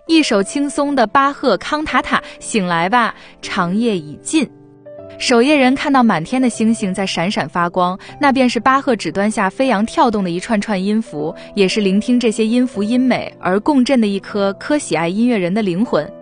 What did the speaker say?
一首轻松的巴赫康塔塔，醒来吧，长夜已尽。守夜人看到满天的星星在闪闪发光，那便是巴赫指端下飞扬跳动的一串串音符，也是聆听这些音符音美而共振的一颗喜爱音乐人的灵魂。